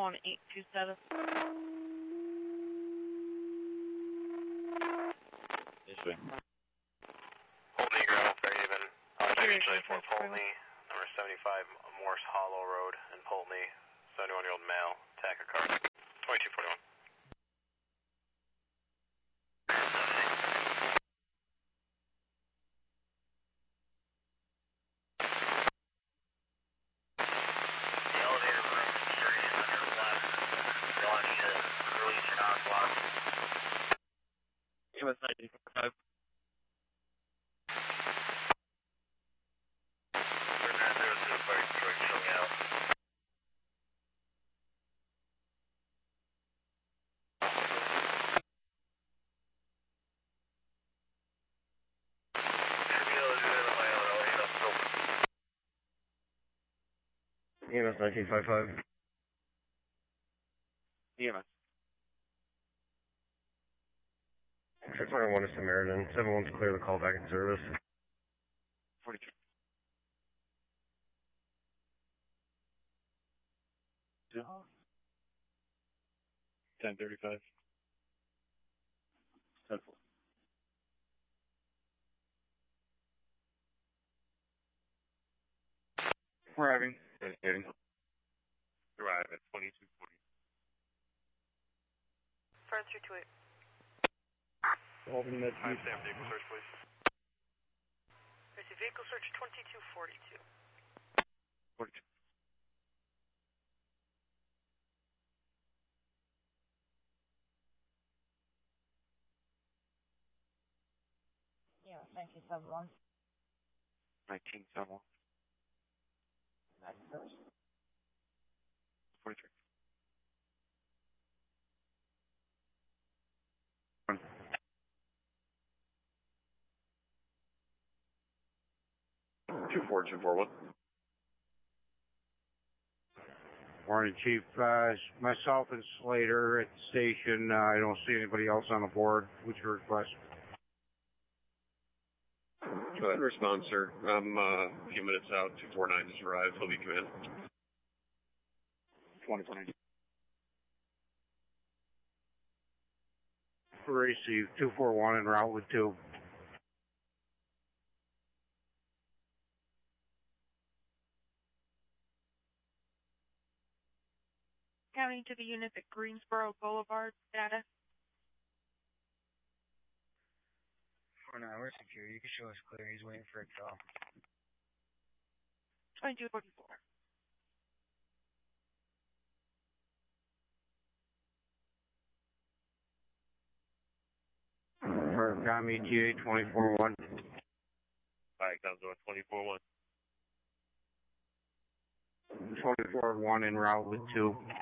1827. This way. Pulteney, Gravel, Fairhaven. HJ for Pulteney, number 75 Morse Hollow Road in Pulteney. 71-year-old male, tachycardia. 2241. EMS 1945. EMS 1955. EMS. 601 is Samaritan. 71's clear the call back in service. 42. Yeah. 1035. 10-4. Arriving. Indicating. Arrive at 2240. Front 328. Holding that. Timestamp vehicle search, please. Receive vehicle search 2242. 42. Yeah, 1971. 1971. 91st. 43. Two four one. Morning, Chief. Myself and Slater at the station. I don't see anybody else on the board. What's your request? Go ahead and respond, sir. I'm a few minutes out. 249 just arrived. He'll be command. 2020. Receive 241 en route with 2. Counting to the unit at Greensboro Boulevard. Data. For now, we're secure. You can show us clear. He's waiting for a call. 2244. For Commie TA 241. Alright, comes on 241. 241 en route with 2.